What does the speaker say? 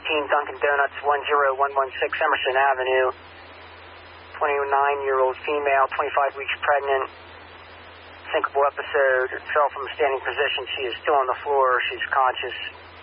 Dunkin' Donuts, 10116 Emerson Avenue. 29-year-old female, 25 weeks pregnant. Syncopal episode, fell from a standing position. She is still on the floor. She's conscious.